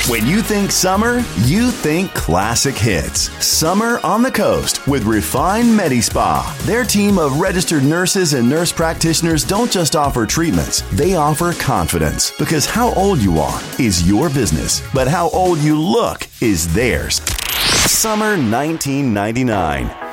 When you think summer, you think classic hits. Summer on the Coast with Refine MediSpa. Their team of registered nurses and nurse practitioners don't just offer treatments, they offer confidence. Because how old you are is your business, but how old you look is theirs. Summer 1999.